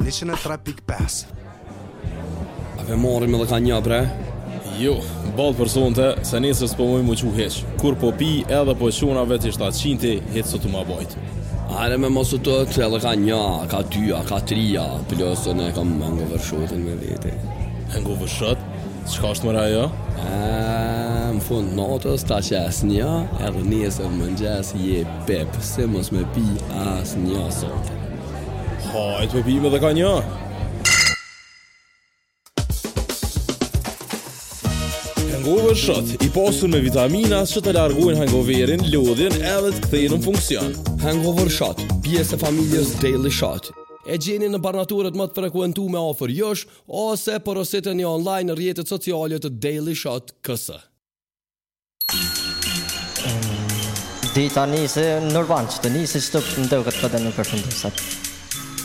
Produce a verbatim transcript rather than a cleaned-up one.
një në tre pikë pesë. A ve marrim edhe ka një bre? Jo, ballë për sonte, se nesër s'po mujmë u qu heq. Kur po pi edhe po quna vetë i shtatëqind, heq sot u ma bajt. Are me mos të të edhe ka një, ka dyja, ka trija, plësën e kam mango vërshotin me vete. Hango vërshot? Çka është mëra jo? E, më fund natës ta qes një, edhe nesër mëngjes je pep, se mos me pi as një sot. Hajt me pime dhe ka një. Hangover shot, i pasur me vitamina që të largojnë hangoverin, lodhin edhe të kthejnë në funksion. Hangover shot, pjesë e familjes Daily Shot. E gjeni në barnaturët më të frekuentuar afër jush ose porositeni online në rrjetet sociale të Daily Shot K S. Dita nisi normal që të nisi që të ndërët këtë në përfundisat.